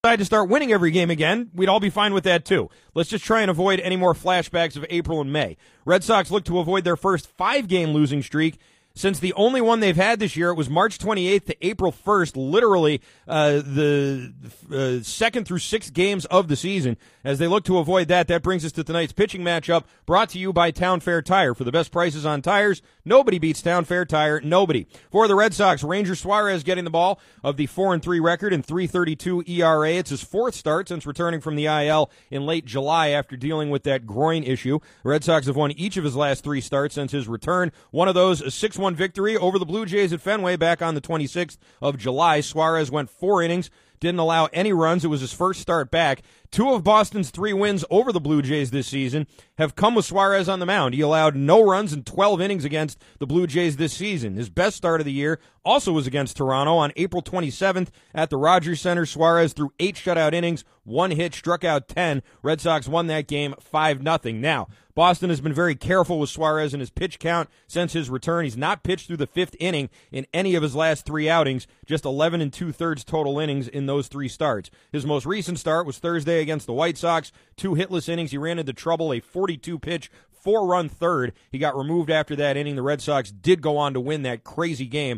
decide to start winning every game again, we'd all be fine with that too. Let's just try and avoid any more flashbacks of April and May. Red Sox look to avoid their first 5-game losing streak, since the only one they've had this year, it was March 28th to April 1st, literally the second through sixth games of the season. As they look to avoid that, that brings us to tonight's pitching matchup, brought to you by Town Fair Tire. For the best prices on tires, nobody beats Town Fair Tire, nobody. For the Red Sox, Ranger Suarez getting the ball of the 4-3 record and 3.32 ERA. It's his fourth start since returning from the IL in late July after dealing with that groin issue. The Red Sox have won each of his last 3 starts since his return. One of those, a 6-1 victory over the Blue Jays at Fenway back on the 26th of July. Suarez went 4 innings, didn't allow any runs. It was his first start back. 2 of Boston's 3 wins over the Blue Jays this season have come with Suarez on the mound. He allowed no runs in 12 innings against the Blue Jays this season. His best start of the year also was against Toronto on April 27th at the Rogers Center. Suarez threw 8 shutout innings, 1 hit, struck out 10. Red Sox won that game 5-0. Now, Boston has been very careful with Suarez in his pitch count since his return. He's not pitched through the 5th inning in any of his last 3 outings, just 11 2/3 total innings in those 3 starts. His most recent start was Thursday against the White Sox. 2 hitless innings. He ran into trouble, a 42-pitch, 4-run third. He got removed after that inning. The Red Sox did go on to win that crazy game,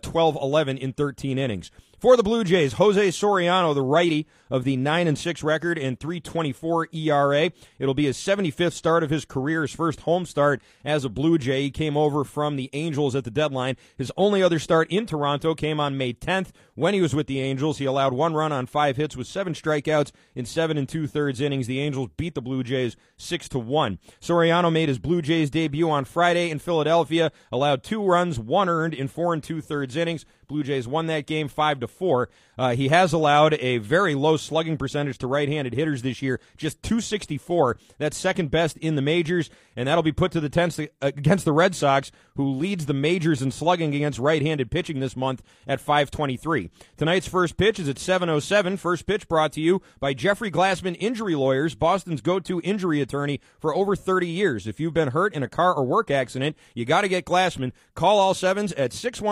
12-11 in 13 innings. For the Blue Jays, Jose Soriano, the righty of the 9-6 record and 3.24 ERA. It'll be his 75th start of his career, his first home start as a Blue Jay. He came over from the Angels at the deadline. His only other start in Toronto came on May 10th when he was with the Angels. He allowed 1 run on 5 hits with 7 strikeouts in 7 2/3 innings. The Angels beat the Blue Jays 6-1. Soriano made his Blue Jays debut on Friday in Philadelphia, allowed 2 runs, 1 earned in 4 2/3 innings. Blue Jays won that game 5-4. He has allowed a very low slugging percentage to right-handed hitters this year, just .264. That's second best in the majors, and that'll be put to the test against the Red Sox, who leads the majors in slugging against right-handed pitching this month at .523. Tonight's first pitch is at 7:07. First pitch brought to you by Jeffrey Glassman Injury Lawyers, Boston's go-to injury attorney for over 30 years. If you've been hurt in a car or work accident, you got to get Glassman. Call all sevens at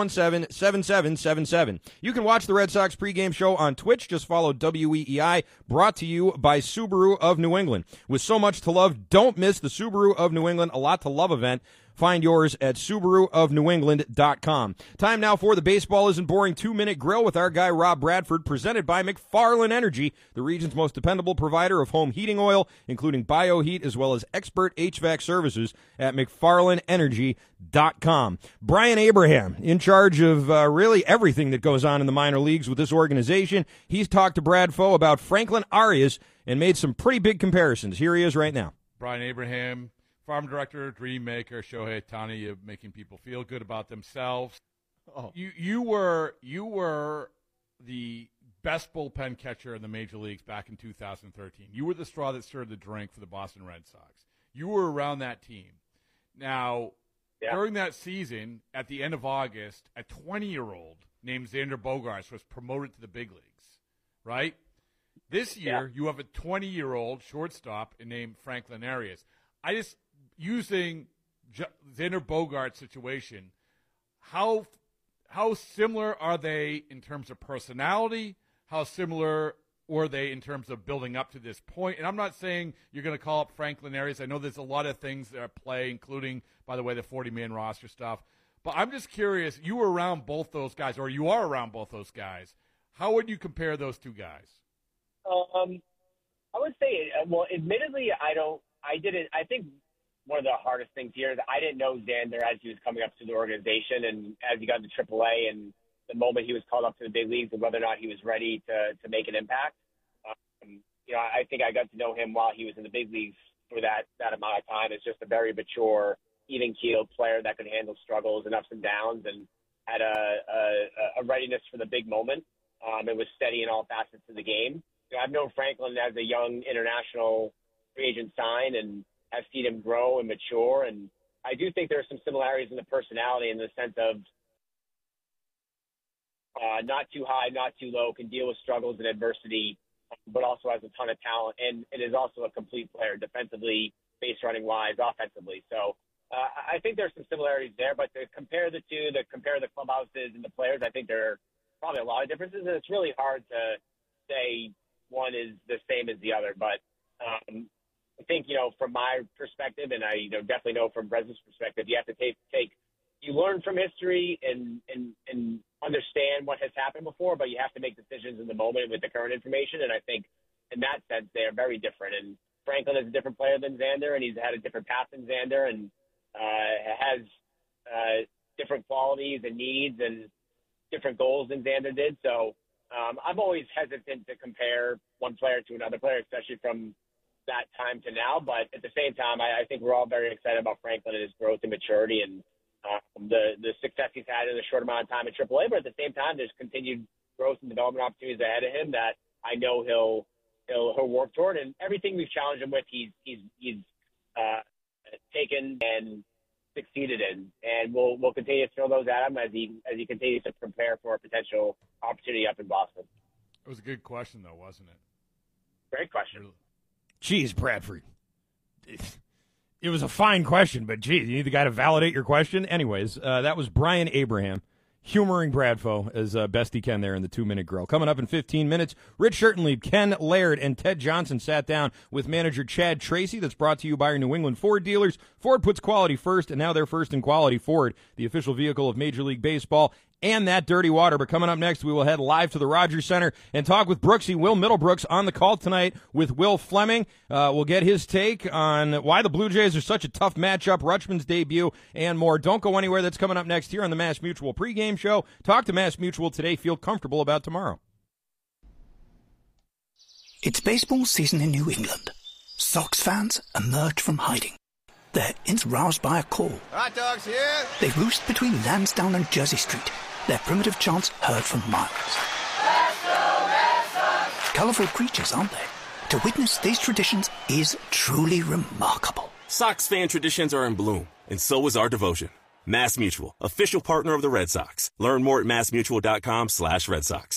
617-7777. You can watch the Red Sox pregame show on Twitch. Just follow WEEI, brought to you by Subaru of New England. With so much to love, don't miss the Subaru of New England A Lot to Love event. Find yours at SubaruofNewEngland.com. Time now for the Baseball Isn't Boring 2-Minute Grill with our guy Rob Bradford, presented by McFarland Energy, the region's most dependable provider of home heating oil, including BioHeat, as well as expert HVAC services at McFarlandEnergy.com. Brian Abraham, in charge of really everything that goes on in the minor leagues with this organization. He's talked to Bradfo about Franklin Arias and made some pretty big comparisons. Here he is right now. Brian Abraham, farm director, dream maker, Shohei Ohtani, of making people feel good about themselves. Oh. You were the best bullpen catcher in the major leagues back in 2013. You were the straw that stirred the drink for the Boston Red Sox. You were around that team. Now, during that season, at the end of August, a 20-year-old named Xander Bogaerts was promoted to the big leagues, right? This year, you have a 20-year-old shortstop named Franklin Arias. Using Xander Bogaerts' situation, how similar are they in terms of personality? How similar were they in terms of building up to this point? And I'm not saying you're going to call up Franklin Arias. I know there's a lot of things that are at play, including, by the way, the 40-man roster stuff. But I'm just curious, you were around both those guys, or you are around both those guys. How would you compare those two guys? I would say, well, admittedly, I think one of the hardest things here is I didn't know Xander as he was coming up to the organization and as he got into AAA and the moment he was called up to the big leagues and whether or not he was ready to make an impact. I think I got to know him while he was in the big leagues for that amount of time. It's just a very mature, even-keeled player that could handle struggles and ups and downs and had a readiness for the big moment. It was steady in all facets of the game. I've known Franklin as a young international free agent sign, and I've seen him grow and mature. And I do think there are some similarities in the personality in the sense of not too high, not too low, can deal with struggles and adversity, but also has a ton of talent. And it is also a complete player defensively, base running wise, offensively. So I think there's some similarities there, but to compare the two, to compare the clubhouses and the players, I think there are probably a lot of differences. And it's really hard to say one is the same as the other. But I think, from my perspective, and I definitely know from Breslau's perspective, you have to you learn from history and understand what has happened before, but you have to make decisions in the moment with the current information. And I think in that sense, they are very different. And Franklin is a different player than Xander, and he's had a different path than Xander, and has different qualities and needs and different goals than Xander did. So I'm always hesitant to compare one player to another player, especially from that time to now. But at the same time, I think we're all very excited about Franklin and his growth and maturity and the success he's had in a short amount of time at AAA. But at the same time, there's continued growth and development opportunities ahead of him that I know he'll work toward. And everything we've challenged him with, he's taken and succeeded in, and we'll continue to throw those at him as he continues to prepare for a potential opportunity up in Boston. It was a good question, though, wasn't it? Great question. Jeez, Bradford. It was a fine question, but geez, you need the guy to validate your question. Anyways, that was Brian Abraham humoring Bradfo as best he can there in the 2-minute grill. Coming up in 15 minutes, Rich Schertenlieb, Ken Laird, and Ted Johnson sat down with manager Chad Tracy. That's brought to you by your New England Ford dealers. Ford puts quality first, and now they're first in quality. Ford, the official vehicle of Major League Baseball, and that dirty water. But coming up next, we will head live to the Rogers Center and talk with Brooksy. Will Middlebrooks on the call tonight with Will Fleming. We'll get his take on why the Blue Jays are such a tough matchup, Rutschman's debut, and more. Don't go anywhere. That's coming up next here on the Mass Mutual pregame show. Talk to Mass Mutual today. Feel comfortable about tomorrow. It's baseball season in New England. Sox fans emerge from hiding. Their innings roused by a call. Hot dogs here! They roost between Lansdowne and Jersey Street. Their primitive chants heard for miles. Let's go, Red Sox! Colorful creatures, aren't they? To witness these traditions is truly remarkable. Sox fan traditions are in bloom, and so is our devotion. Mass Mutual, official partner of the Red Sox. Learn more at massmutual.com/Red Sox.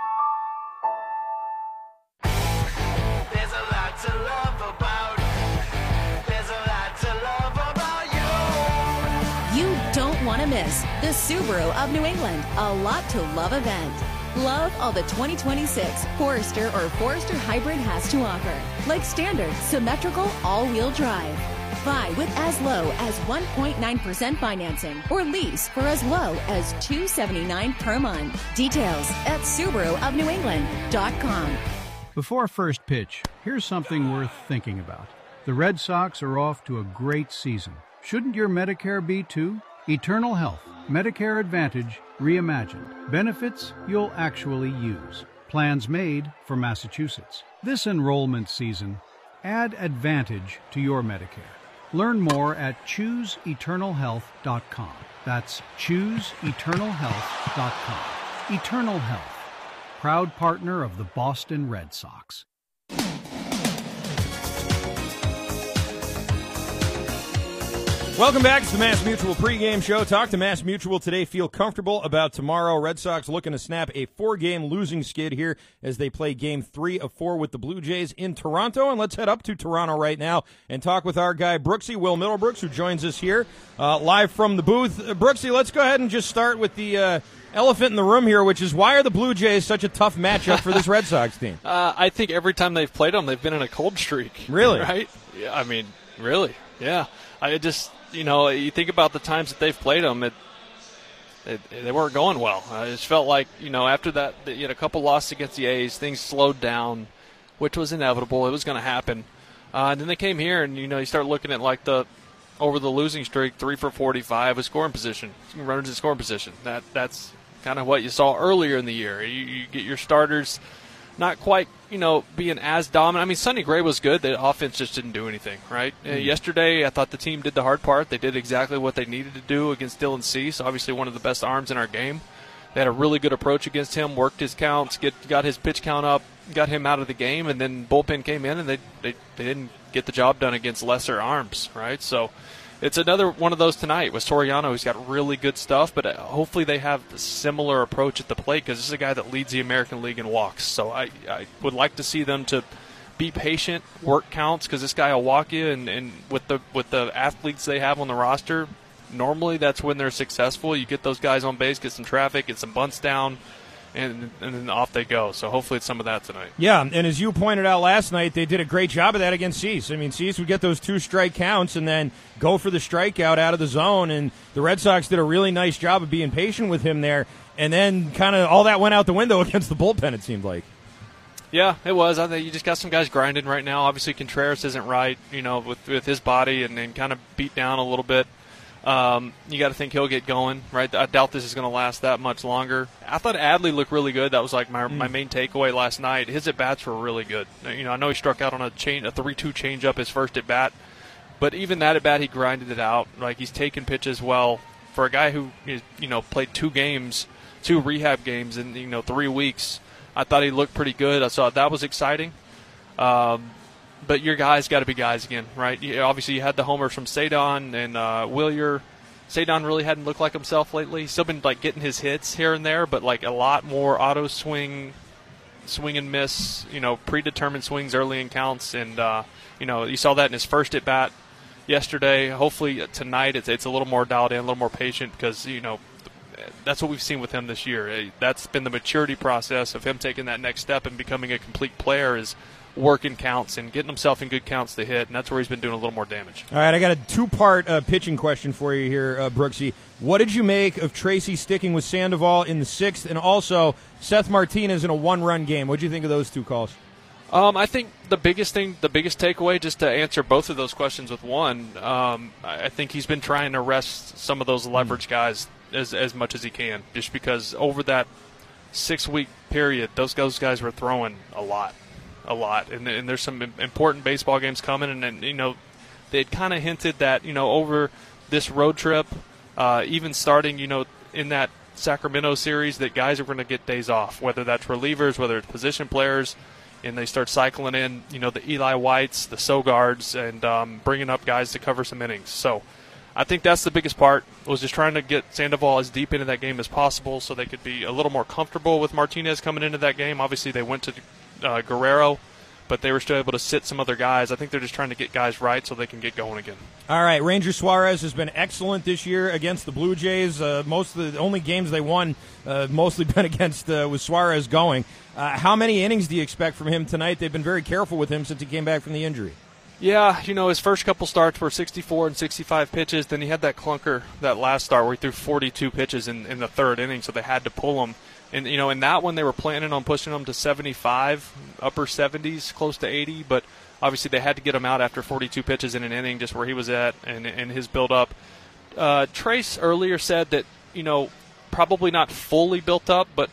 There's a lot to love about. There's a lot to love about you. You don't want to miss the Subaru of New England A Lot to Love event. Love all the 2026 Forester or Forester Hybrid has to offer, like standard, symmetrical, all-wheel drive. Buy with as low as 1.9% financing or lease for as low as $279 per month. Details at SubaruofNewEngland.com. Before first pitch, here's something worth thinking about. The Red Sox are off to a great season. Shouldn't your Medicare be too? Eternal Health, Medicare Advantage, reimagined. Benefits you'll actually use. Plans made for Massachusetts. This enrollment season, add Advantage to your Medicare. Learn more at ChooseEternalHealth.com. That's ChooseEternalHealth.com. Eternal Health, proud partner of the Boston Red Sox. Welcome back to the Mass Mutual pregame show. Talk to Mass Mutual today. Feel comfortable about tomorrow. Red Sox looking to snap a 4-game losing skid here as they play Game 3 of 4 with the Blue Jays in Toronto. And let's head up to Toronto right now and talk with our guy Brooksy, Will Middlebrooks, who joins us here live from the booth. Brooksy, let's go ahead and just start with the elephant in the room here, which is why are the Blue Jays such a tough matchup for this Red Sox team? I think every time they've played them, they've been in a cold streak. Really? Right? Yeah, I mean, really. Yeah. I just... you think about the times that they've played them, they weren't going well. It just felt like, after that, you had a couple losses against the A's, things slowed down, which was inevitable. It was going to happen. And then they came here, and, you start looking at, over the losing streak, 3 for 45 with scoring position, runners in scoring position. That's kind of what you saw earlier in the year. You get your starters not quite, being as dominant. I mean, Sonny Gray was good. The offense just didn't do anything, right? Yesterday, I thought the team did the hard part. They did exactly what they needed to do against Dylan Cease, obviously one of the best arms in our game. They had a really good approach against him, worked his counts, got his pitch count up, got him out of the game, and then bullpen came in, and they didn't get the job done against lesser arms, right? So it's another one of those tonight with Soriano, who's got really good stuff, but hopefully they have a similar approach at the plate because this is a guy that leads the American League in walks. So I would like to see them to be patient, work counts, because this guy will walk you, and with the athletes they have on the roster, normally that's when they're successful. You get those guys on base, get some traffic, get some bunts down, and then off they go. So hopefully it's some of that tonight. Yeah, and as you pointed out last night, they did a great job of that against Cease. I mean, Cease would get those 2 strike counts and then go for the strikeout out of the zone, and the Red Sox did a really nice job of being patient with him there, and then kind of all that went out the window against the bullpen, it seemed like. Yeah, it was. I think you just got some guys grinding right now. Obviously, Contreras isn't right, with his body and kind of beat down a little bit. You got to think he'll get going, right? I doubt this is going to last that much longer. I thought Adley looked really good. That was like my main takeaway last night. His at-bats were really good. I know he struck out on a 3-2 changeup his first at-bat, but even that at-bat, he grinded it out. Like, he's taking pitches well. For a guy who, played 2 rehab games in, 3 weeks, I thought he looked pretty good. I thought that was exciting. But your guys got to be guys again, right? Obviously, you had the homers from Cedon and Willier. Cedon really hadn't looked like himself lately. He's still been getting his hits here and there, but a lot more auto swing and miss. Predetermined swings early in counts, and you saw that in his first at bat yesterday. Hopefully tonight it's a little more dialed in, a little more patient, because that's what we've seen with him this year. That's been the maturity process of him taking that next step and becoming a complete player, is working counts and getting himself in good counts to hit, and that's where he's been doing a little more damage. All right, I got a 2-part pitching question for you here, Brooksy. What did you make of Tracy sticking with Sandoval in the 6th, and also Seth Martinez in a 1-run game? What did you think of those 2 calls? I think the biggest takeaway, just to answer both of those questions with one, I think he's been trying to rest some of those leverage guys as much as he can, just because over that 6-week period, those guys were throwing a lot. And there's some important baseball games coming, and they'd kind of hinted that, over this road trip, even starting, in that Sacramento series, that guys are going to get days off, whether that's relievers, whether it's position players, and they start cycling in, the Eli Whites, the Sogards, and bringing up guys to cover some innings. So I think that's the biggest part, was just trying to get Sandoval as deep into that game as possible so they could be a little more comfortable with Martinez coming into that game. Obviously, they went to Guerrero, but they were still able to sit some other guys. I think they're just trying to get guys right so they can get going again. All right, Ranger Suarez has been excellent this year against the Blue Jays. Most of the only games they won mostly been against with Suarez going. How many innings do you expect from him tonight? They've been very careful with him since he came back from the injury. Yeah, his first couple starts were 64 and 65 pitches. Then he had that clunker, that last start, where he threw 42 pitches in the 3rd inning, so they had to pull him. And, in that one, they were planning on pushing him to 75, upper 70s, close to 80. But obviously they had to get him out after 42 pitches in an inning, just where he was at and his build-up. Trace earlier said that, probably not fully built up, but,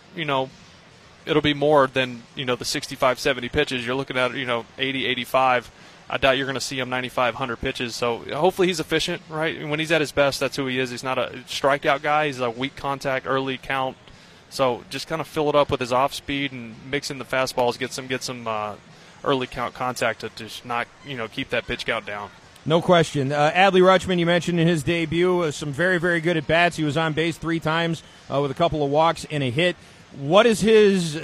it'll be more than, the 65, 70 pitches. You're looking at, 80, 85. I doubt you're going to see him 95, 100 pitches. So hopefully he's efficient, right? And when he's at his best, that's who he is. He's not a strikeout guy. He's a weak contact, early count. So just kind of fill it up with his off speed and mix in the fastballs, get some early count contact to just not, keep that pitch count down. No question. Adley Rutschman, you mentioned in his debut, some very, very good at bats. He was on base 3 times with a couple of walks and a hit. What does his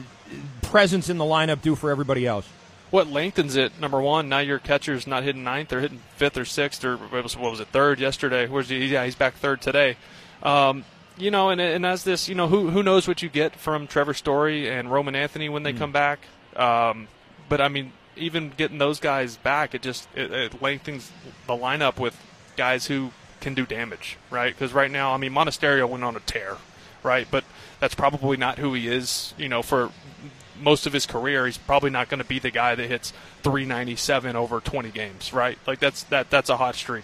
presence in the lineup do for everybody else? What lengthens it, number one, now your catcher's not hitting 9th, they're hitting 5th or 6th, or what was it, 3rd yesterday. He's back 3rd today. And as this, who knows what you get from Trevor Story and Roman Anthony when they come back. But, I mean, even getting those guys back, it lengthens the lineup with guys who can do damage, right? Because right now, I mean, Monasterio went on a tear, right? But that's probably not who he is, for most of his career. He's probably not going to be the guy that hits 397 over 20 games, right? Like that's a hot streak.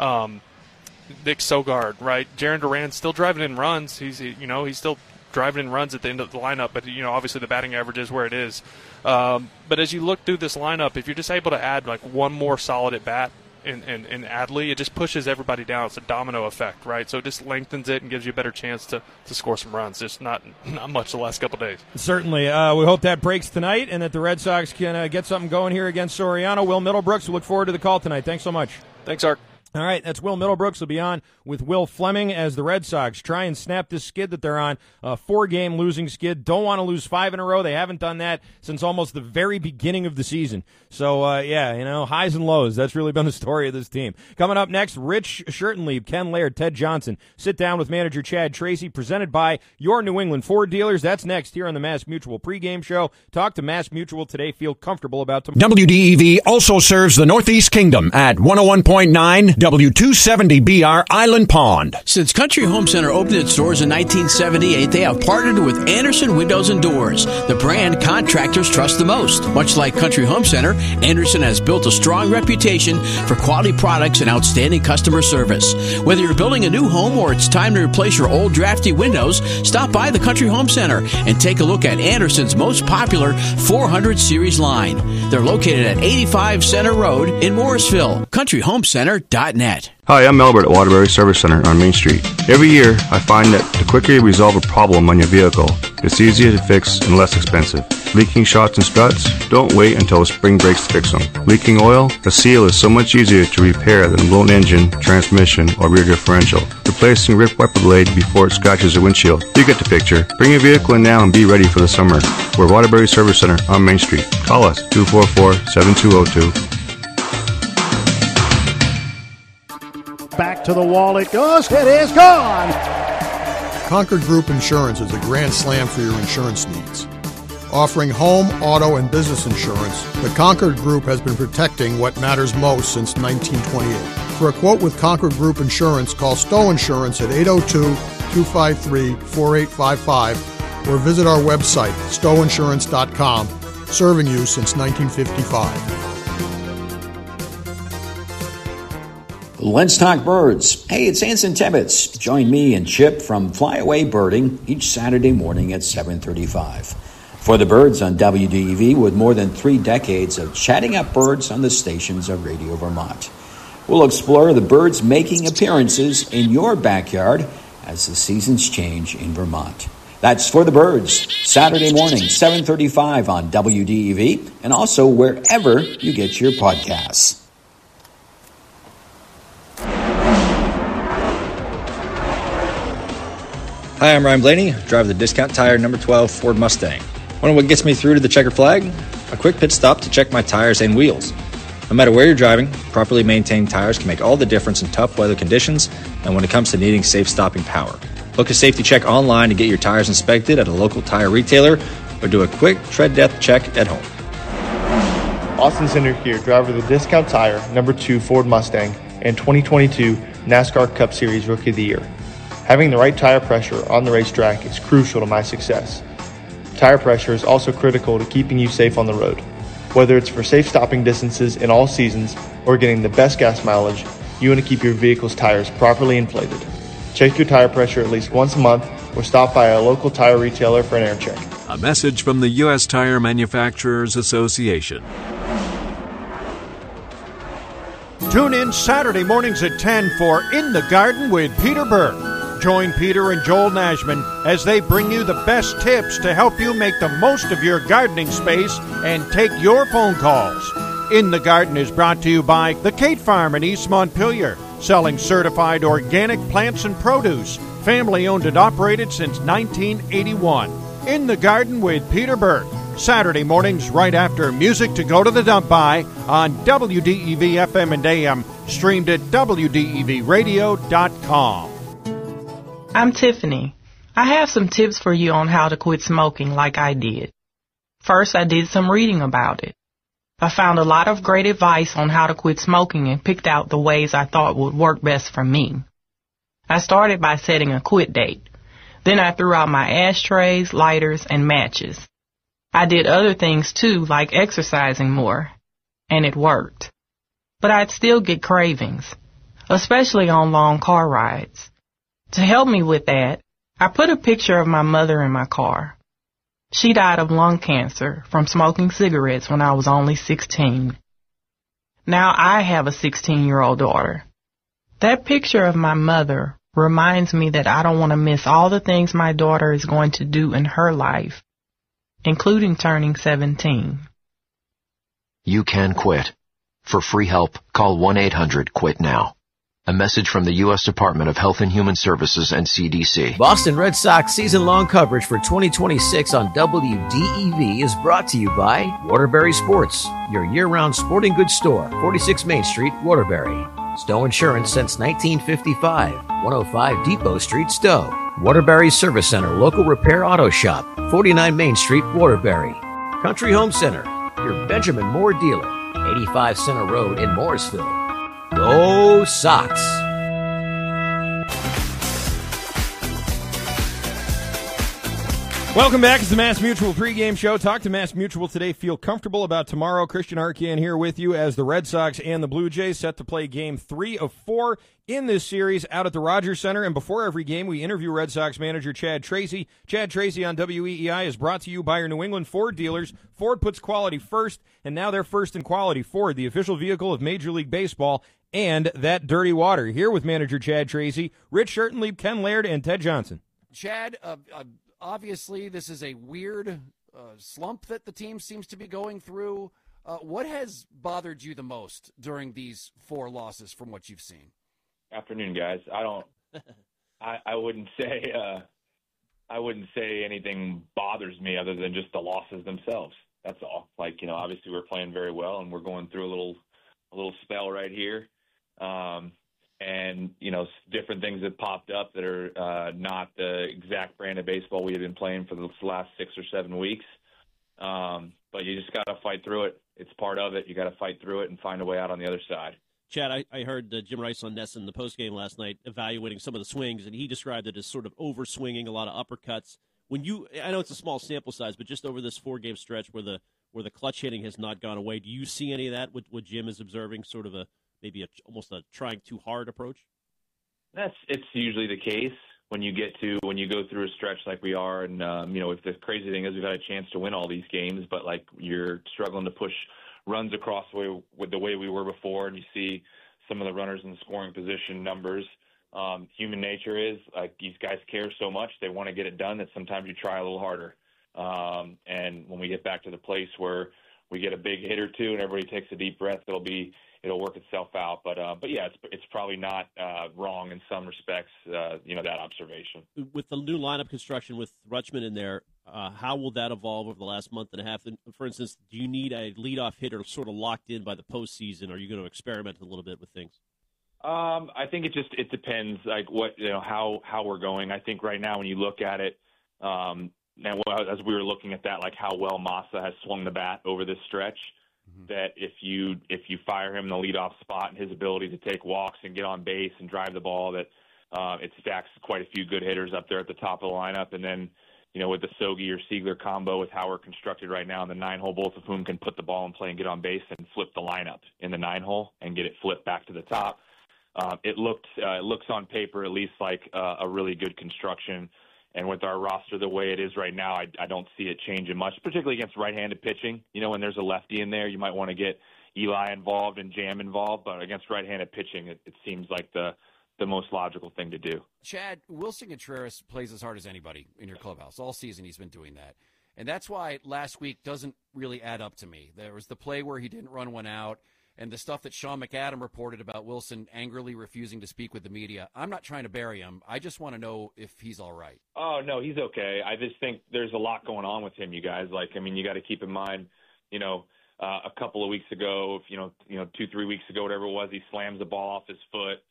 Nick Sogard, right? Jarren Duran's still driving in runs. He's still driving in runs at the end of the lineup, but obviously the batting average is where it is. But as you look through this lineup, if you're just able to add like one more solid at bat in Adley, it just pushes everybody down. It's a domino effect, right? So it just lengthens it and gives you a better chance to score some runs. Just not much the last couple of days. Certainly. We hope that breaks tonight and that the Red Sox can get something going here against Soriano. Will Middlebrooks, we look forward to the call tonight. Thanks so much. Thanks, Art. All right, that's Will Middlebrooks. Will be on with Will Fleming as the Red Sox try and snap this skid that they're on, a 4-game losing skid. Don't want to lose 5 in a row. They haven't done that since almost the very beginning of the season. So, highs and lows. That's really been the story of this team. Coming up next, Rich Schertenlieb, Ken Laird, Ted Johnson. Sit down with manager Chad Tracy, presented by your New England Ford dealers. That's next here on the Mass Mutual pregame show. Talk to Mass Mutual today. Feel comfortable about tomorrow. WDEV also serves the Northeast Kingdom at 101.9 W270BR Island Pond. Since Country Home Center opened its doors in 1978, they have partnered with Anderson Windows and Doors, the brand contractors trust the most. Much like Country Home Center, Anderson has built a strong reputation for quality products and outstanding customer service. Whether you're building a new home or it's time to replace your old drafty windows, stop by the Country Home Center and take a look at Anderson's most popular 400 series line. They're located at 85 Center Road in Morrisville. CountryHomeCenter.net. Hi, I'm Albert at Waterbury Service Center on Main Street. Every year, I find that the quicker you resolve a problem on your vehicle, it's easier to fix and less expensive. Leaking shocks and struts? Don't wait until the spring breaks to fix them. Leaking oil? A seal is so much easier to repair than a blown engine, transmission, or rear differential. Replacing a ripped wiper blade before it scratches your windshield. You get the picture. Bring your vehicle in now and be ready for the summer. We're Waterbury Service Center on Main Street. Call us, 244-7202. Back to the wall it goes. It is gone. Concord Group Insurance is a grand slam for your insurance needs. Offering home, auto, and business insurance, the Concord Group has been protecting what matters most since 1928. For a quote with Concord Group Insurance, call Stowe Insurance at 802-253-4855 or visit our website, stoweinsurance.com, serving you since 1955. Let's talk birds. Hey, it's Anson Tibbetts. Join me and Chip from Flyaway Birding each Saturday morning at 7:35. For the birds on WDEV, with more than 3 decades of chatting up birds on the stations of Radio Vermont. We'll explore the birds making appearances in your backyard as the seasons change in Vermont. That's For the Birds, Saturday morning, 7:35 on WDEV, and also wherever you get your podcasts. Hi, I'm Ryan Blaney, driver of the Discount Tire number 12 Ford Mustang. Wonder what gets me through to the checker flag? A quick pit stop to check my tires and wheels. No matter where you're driving, properly maintained tires can make all the difference in tough weather conditions and when it comes to needing safe stopping power. Book a safety check online to get your tires inspected at a local tire retailer or do a quick tread depth check at home. Austin Center here, driver of the Discount Tire number 2 Ford Mustang and 2022 NASCAR Cup Series Rookie of the Year. Having the right tire pressure on the racetrack is crucial to my success. Tire pressure is also critical to keeping you safe on the road. Whether it's for safe stopping distances in all seasons or getting the best gas mileage, you want to keep your vehicle's tires properly inflated. Check your tire pressure at least once a month or stop by a local tire retailer for an air check. A message from the U.S. Tire Manufacturers Association. Tune in Saturday mornings at 10 for In the Garden with Peter Burke. Join Peter and Joel Nashman as they bring you the best tips to help you make the most of your gardening space and take your phone calls. In the Garden is brought to you by the Kate Farm in East Montpelier, selling certified organic plants and produce, family owned and operated since 1981. In the Garden with Peter Burke, Saturday mornings right after Music to Go to the Dump By on WDEV FM and AM, streamed at WDEVradio.com. I'm Tiffany. I have some tips for you on how to quit smoking like I did. First, I did some reading about it. I found a lot of great advice on how to quit smoking and picked out the ways I thought would work best for me. I started by setting a quit date. Then I threw out my ashtrays, lighters, and matches. I did other things too, like exercising more, and it worked. But I'd still get cravings, especially on long car rides. To help me with that, I put a picture of my mother in my car. She died of lung cancer from smoking cigarettes when I was only 16. Now I have a 16-year-old daughter. That picture of my mother reminds me that I don't want to miss all the things my daughter is going to do in her life, including turning 17. You can quit. For free help, call 1-800-QUIT-NOW. A message from the U.S. Department of Health and Human Services and CDC. Boston Red Sox season-long coverage for 2026 on WDEV is brought to you by Waterbury Sports, your year-round sporting goods store, 46 Main Street, Waterbury. Stowe Insurance since 1955, 105 Depot Street, Stowe. Waterbury Service Center, local repair auto shop, 49 Main Street, Waterbury. Country Home Center, your Benjamin Moore dealer, 85 Center Road in Mooresville. Go Sox! Welcome back. It's the Mass Mutual pregame show. Talk to Mass Mutual today. Feel comfortable about tomorrow. Christian Arcand here with you as the Red Sox and the Blue Jays set to play Game 3 of 4 in this series out at the Rogers Center. And before every game, we interview Red Sox manager Chad Tracy. Chad Tracy on WEEI is brought to you by your New England Ford dealers. Ford puts quality first, and now they're first in quality. Ford, the official vehicle of Major League Baseball, and that dirty water. Here with manager Chad Tracy, Rich Schertenlieb, Ken Laird, and Ted Johnson. Chad, obviously this is a weird slump that the team seems to be going through. What has bothered you the most during these 4 losses from what you've seen? Afternoon, guys. I wouldn't say anything bothers me other than just the losses themselves. That's all. Obviously we're playing very well and we're going through a little spell right here. And, different things have popped up that are not the exact brand of baseball we have been playing for the last 6 or 7 weeks. But you just got to fight through it. It's part of it. You got to fight through it and find a way out on the other side. Chad, I heard Jim Rice on Ness in the postgame last night evaluating some of the swings, and he described it as sort of over-swinging, a lot of uppercuts. I know it's a small sample size, but just over this 4-game stretch where the clutch hitting has not gone away, do you see any of that, what Jim is observing, sort of almost a trying too hard approach? It's usually the case when you go through a stretch like we are, and if the crazy thing is we've had a chance to win all these games, but you're struggling to push runs across the way we were before, and you see some of the runners in the scoring position numbers. Human nature is these guys care so much, they want to get it done, that sometimes you try a little harder. And when we get back to the place where we get a big hit or two and everybody takes a deep breath, it'll work itself out. But yeah, it's probably not wrong in some respects, that observation. With the new lineup construction with Rutschman in there, how will that evolve over the last month and a half? And for instance, do you need a leadoff hitter sort of locked in by the postseason? Or are you going to experiment a little bit with things? I think it depends, how we're going. I think right now when you look at it, and as we were looking at that, how well Massa has swung the bat over this stretch, that if you fire him in the leadoff spot and his ability to take walks and get on base and drive the ball, that it stacks quite a few good hitters up there at the top of the lineup. And then, with the Sogi or Siegler combo with how we're constructed right now in the 9-hole, both of whom can put the ball in play and get on base and flip the lineup in the 9-hole and get it flipped back to the top. It looks on paper at least like a really good construction. And with our roster the way it is right now, I don't see it changing much, particularly against right-handed pitching. When there's a lefty in there, you might want to get Eli involved and Jam involved. But against right-handed pitching, it seems like the most logical thing to do. Chad, Wilson Contreras plays as hard as anybody in your clubhouse. All season he's been doing that. And that's why last week doesn't really add up to me. There was the play where he didn't run one out, and the stuff that Sean McAdam reported about Wilson angrily refusing to speak with the media. I'm not trying to bury him. I just want to know if he's all right. Oh, no, he's okay. I just think there's a lot going on with him, you guys. You got to keep in mind, a couple of weeks ago, 2-3 weeks ago, whatever it was, he slams the ball off his foot.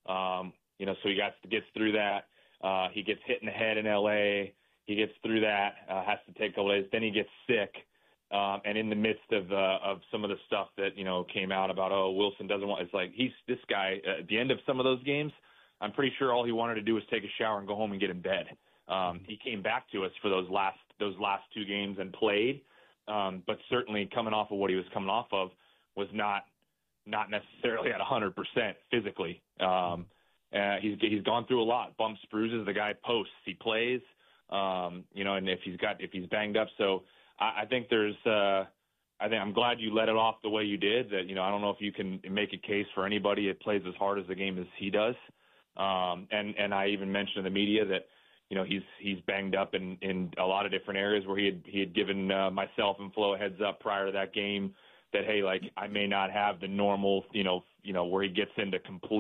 So he gets through that. He gets hit in the head in L.A. He gets through that, has to take delays. Then he gets sick. And in the midst of some of the stuff that, came out about, Wilson doesn't want, this guy, at the end of some of those games, I'm pretty sure all he wanted to do was take a shower and go home and get in bed. He came back to us for those last 2 games and played. But certainly coming off of what he was coming off of was not necessarily at 100% physically. He's gone through a lot, bumps, bruises. The guy posts, he plays, and if he's banged up. So I think I'm glad you let it off the way you did. That, I don't know if you can make a case for anybody that plays as hard as the game as he does. And I even mentioned in the media that, he's banged up in a lot of different areas where he had given myself and Flo a heads up prior to that game that, hey, I may not have the normal, where he gets into complete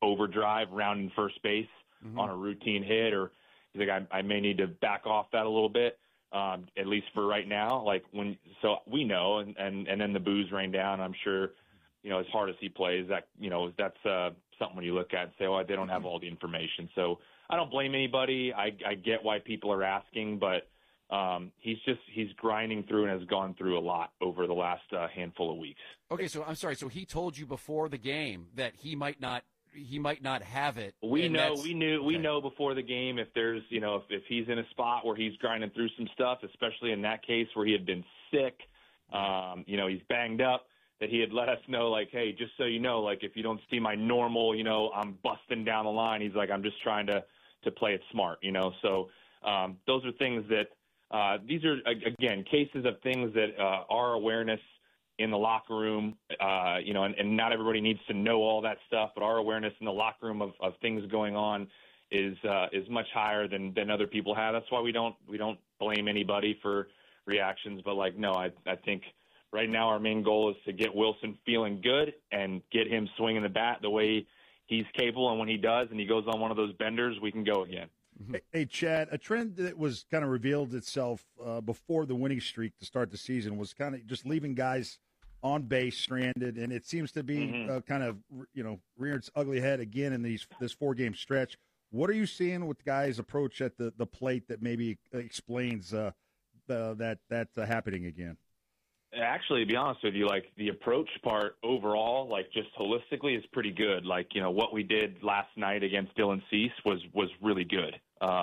overdrive rounding first base on a routine hit, or he's like, I may need to back off that a little bit, at least for right now. Like so we know, and then the boos rain down. I'm sure, as hard as he plays, that that's something when you look at and say, oh, they don't have all the information. So I don't blame anybody. I get why people are asking, but he's grinding through and has gone through a lot over the last handful of weeks. Okay, so I'm sorry. So he told you before the game that he might not have it. We know before the game if there's if he's in a spot where he's grinding through some stuff, especially in that case where he had been sick, he's banged up, that he had let us know, like, hey, just so you know, like, if you don't see my normal, I'm busting down the line. He's like, I'm just trying to play it smart, So those are things that these are, again, cases of things that our awareness in the locker room, and not everybody needs to know all that stuff, but our awareness in the locker room of things going on is much higher than other people have. That's why we don't blame anybody for reactions. But I think right now our main goal is to get Wilson feeling good and get him swinging the bat the way he's capable. And when he does, and he goes on one of those benders, we can go again. Hey, Chad, a trend that was kind of revealed itself before the winning streak to start the season was kind of just leaving guys on base stranded, and it seems to be kind of rearing its ugly head again in this 4-game stretch. What are you seeing with guys' approach at the plate that maybe explains that happening again? Actually, to be honest with you, like the approach part overall, like just holistically, is pretty good. Like what we did last night against Dylan Cease was really good.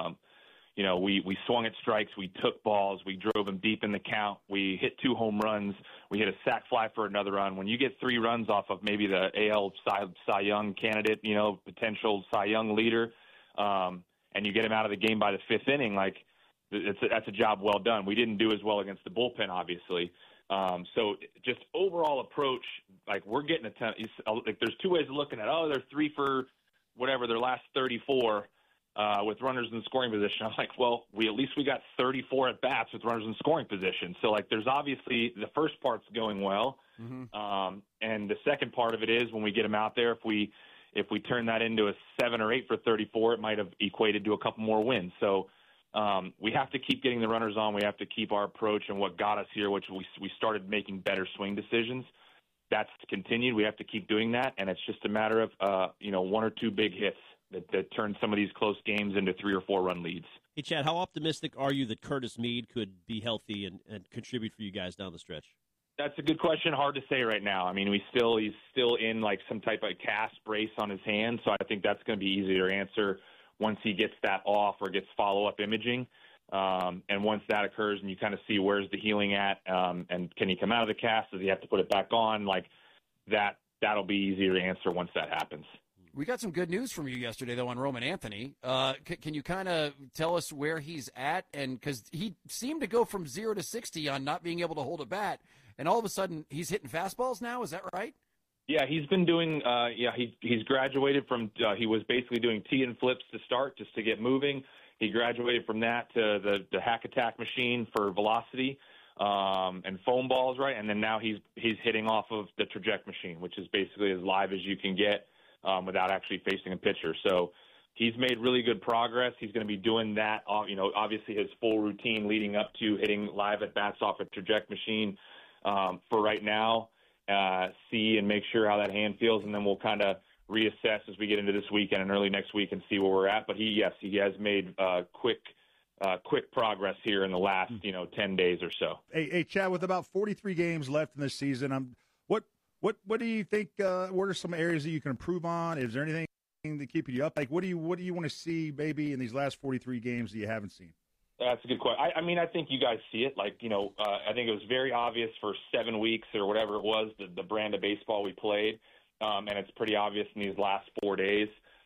We swung at strikes, we took balls, we drove him deep in the count, we hit 2 home runs, we hit a sac fly for another run. When you get 3 runs off of maybe the AL Cy Young candidate, potential Cy Young leader, and you get him out of the game by the 5th inning, like that's a job well done. We didn't do as well against the bullpen, obviously. So just overall approach, like we're getting a ton. Like there's 2 ways of looking at. Oh, they're 3 for whatever their last 34 with runners in scoring position. I'm like, well, we got 34 at bats with runners in scoring position. So like, there's obviously the first part's going well, and the second part of it is when we get them out there. If we turn that into a 7 or 8 for 34, it might have equated to a couple more wins. So. We have to keep getting the runners on. We have to keep our approach and what got us here, which we started making better swing decisions. That's continued. We have to keep doing that, and it's just a matter of 1 or 2 big hits that turn some of these close games into 3 or 4 run leads. Hey, Chad, how optimistic are you that Curtis Meade could be healthy and contribute for you guys down the stretch? That's a good question. Hard to say right now. I mean, he's still in like some type of cast brace on his hand, so I think that's going to be easier to answer once he gets that off or gets follow-up imaging. And once that occurs and you kind of see where's the healing at, and can he come out of the cast? Does he have to put it back on? Like that'll be easier to answer once that happens. We got some good news from you yesterday, though, on Roman Anthony. Can you kind of tell us where he's at? And because he seemed to go from 0 to 60 on not being able to hold a bat, and all of a sudden he's hitting fastballs now. Is that right? Yeah, he's been doing. He's graduated from. He was basically doing tee and flips to start, just to get moving. He graduated from that to the hack attack machine for velocity and foam balls, right? And then now he's hitting off of the traject machine, which is basically as live as you can get without actually facing a pitcher. So he's made really good progress. He's going to be doing that. Obviously his full routine leading up to hitting live at bats off a traject machine for right now. See and make sure how that hand feels, and then we'll kind of reassess as we get into this weekend and early next week and see where we're at. But he has made quick progress here in the last 10 days or so. Hey, Chad, with about 43 games left in this season, what do you think? What are some areas that you can improve on? Is there anything to keep you up? Like, what do you want to see maybe in these last 43 games that you haven't seen? That's a good question. I mean, I think you guys see it. Like, I think it was very obvious for 7 weeks or whatever it was, the brand of baseball we played, and it's pretty obvious in these last 4 days.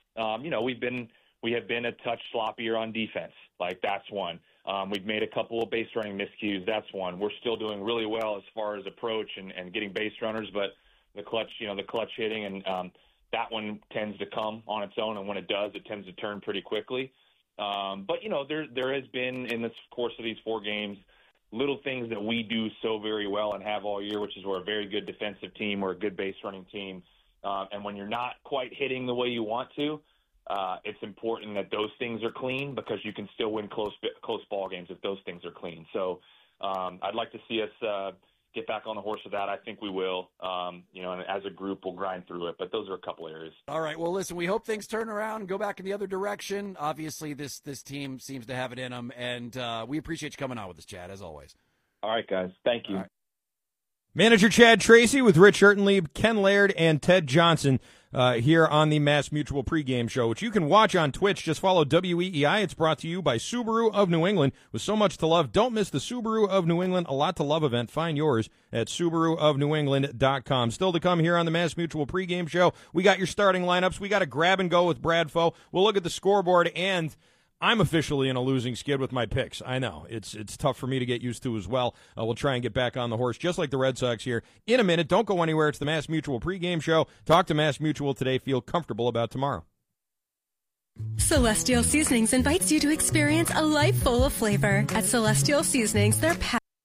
We have been a touch sloppier on defense. Like, that's one. We've made a couple of base running miscues. That's one. We're still doing really well as far as approach and getting base runners, but the clutch hitting, and that one tends to come on its own, and when it does, it tends to turn pretty quickly. But there has been in the course of these 4 games little things that we do so very well and have all year, which is we're a very good defensive team, we're a good base running team, And when you're not quite hitting the way you want to, it's important that those things are clean, because you can still win close ball games if those things are clean. So I'd like to see us get back on the horse with that. I think we will. And as a group, we'll grind through it. But those are a couple areas. All right. Well, listen, we hope things turn around and go back in the other direction. Obviously, this team seems to have it in them, and we appreciate you coming on with us, Chad, as always. All right, guys. Thank you. Manager Chad Tracy with Rich Ertenlieb, Ken Laird, and Ted Johnson here on the Mass Mutual pregame show, which you can watch on Twitch. Just follow WEEI. It's brought to you by Subaru of New England. With so much to love, don't miss the Subaru of New England A Lot to Love event. Find yours at SubaruofNewEngland.com. Still to come here on the Mass Mutual pregame show, we got your starting lineups. We got a grab and go with Brad Foe. We'll look at the scoreboard, and I'm officially in a losing skid with my picks. I know. It's tough for me to get used to as well. We'll try and get back on the horse, just like the Red Sox here in a minute. Don't go anywhere. It's the Mass Mutual pregame show. Talk to Mass Mutual today. Feel comfortable about tomorrow. Celestial Seasonings invites you to experience a life full of flavor. At Celestial Seasonings, they're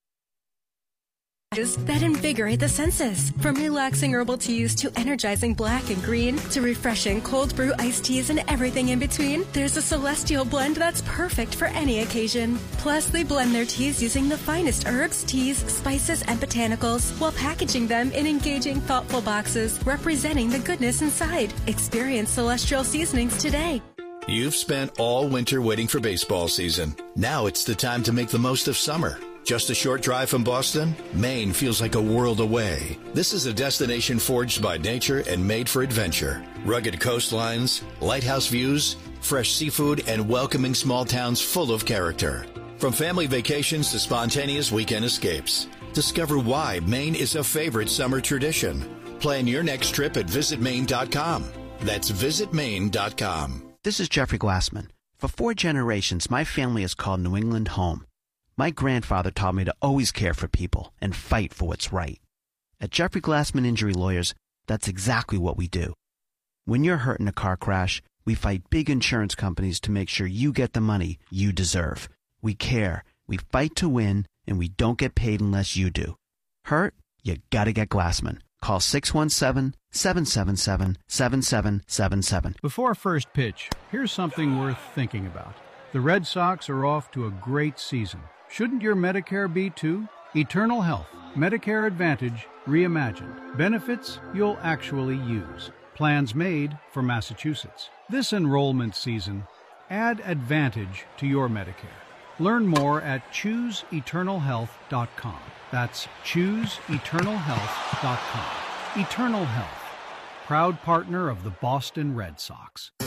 that invigorate the senses. From relaxing herbal teas to energizing black and green to refreshing cold brew iced teas and everything in between, there's a Celestial blend that's perfect for any occasion. Plus, they blend their teas using the finest herbs, teas, spices, and botanicals while packaging them in engaging, thoughtful boxes representing the goodness inside. Experience Celestial Seasonings today. You've spent all winter waiting for baseball season. Now it's the time to make the most of summer. Just a short drive from Boston, Maine feels like a world away. This is a destination forged by nature and made for adventure. Rugged coastlines, lighthouse views, fresh seafood, and welcoming small towns full of character. From family vacations to spontaneous weekend escapes, discover why Maine is a favorite summer tradition. Plan your next trip at visitmaine.com. That's visitmaine.com. This is Jeffrey Glassman. For 4 generations, my family has called New England home. My grandfather taught me to always care for people and fight for what's right. At Jeffrey Glassman Injury Lawyers, that's exactly what we do. When you're hurt in a car crash, we fight big insurance companies to make sure you get the money you deserve. We care, we fight to win, and we don't get paid unless you do. Hurt? You gotta get Glassman. Call 617-777-7777. Before first pitch, here's something worth thinking about. The Red Sox are off to a great season. Shouldn't your Medicare be too? Eternal Health, Medicare Advantage, reimagined. Benefits you'll actually use. Plans made for Massachusetts. This enrollment season, add Advantage to your Medicare. Learn more at ChooseEternalHealth.com. That's ChooseEternalHealth.com. Eternal Health, proud partner of the Boston Red Sox.